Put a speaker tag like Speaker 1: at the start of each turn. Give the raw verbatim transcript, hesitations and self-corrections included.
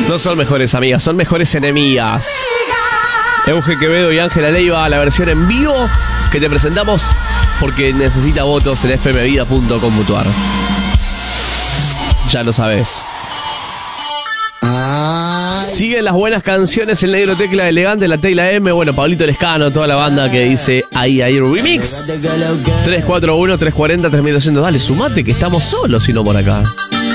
Speaker 1: No son mejores amigas, son mejores enemigas. Euge Quevedo y Ángela Leiva, la versión en vivo que te presentamos porque necesita votos en f m vida punto com punto a r. Ya lo sabes. Siguen las buenas canciones, el Negro Tecla Elegante, la Tecla M, bueno, Pablito Lescano, toda la banda que dice ahí, ahí, remix. tres cuatro uno, tres cuarenta, tres mil doscientos, dale, sumate que estamos solos, si no por acá.